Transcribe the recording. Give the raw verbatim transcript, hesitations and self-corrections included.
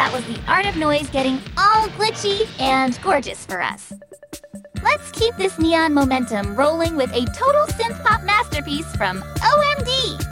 that was the art of noise getting all glitchy and gorgeous for us. Let's keep this neon momentum rolling with a total synth-pop masterpiece from O M D!